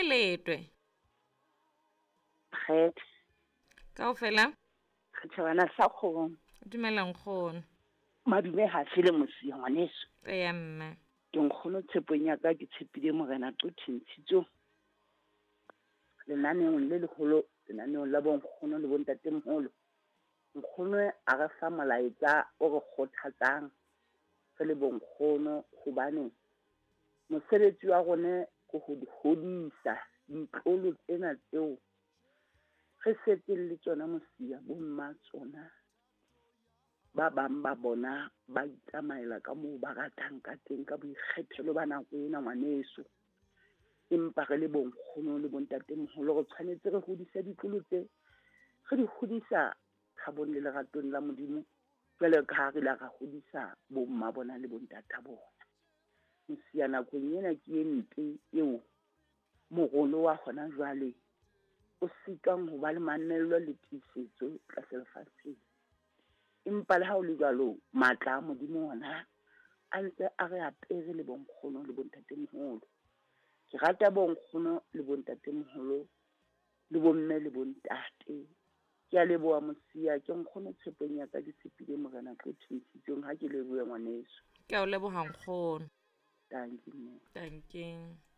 letwe. Kgethe. Kaofela. Kgethabana sa kgong. Dumelang nkgono. Madume ha se le mosia ngwaneso. Eya mme. Ke nkgono tshepong ya ka ke tshepile morena Qothintshitso. Lenaneong le leholo, lenaneong la bonkgono le bontatemoholo. Nkgono a re fa molaetsa o re kgothatsang re le bonkgono hobane mosebetsi wa rona ke ho di hodisa ditlolo tsena tseo re setseng le tsona mosia bomma tsona. Ba bang ba bona ba itsamaela ka moo ba ratang ka teng ka boikgethelo ba nako ena ngwaneso. Empa re le bonkgono le bontatemoholo re tshwanetse re hodise ditlolo tse re di hodisa thabong le leratong la Modimo jwale ka ha re la ra hodisa bomma bona le bontata bona. Mosia nakong ena ke e mpe eo morolo wa hona jwale o sitang ho ba le mamello le tiisetso tlasa lefatsheng. Empa le ha o le jwalo matla a Modimo ona a ntse a re apere le bonkgono le bontatemoholo. Ke rata bonkgono le bontatemoholo le bomme le bontate. Ke a leboha mosia ke nkgono tshepong ya ka ke tshepile morena Qothintshitso ha ke lebohe ngwaneso. Ke a o leboha nkgono. Thank you. Thank you.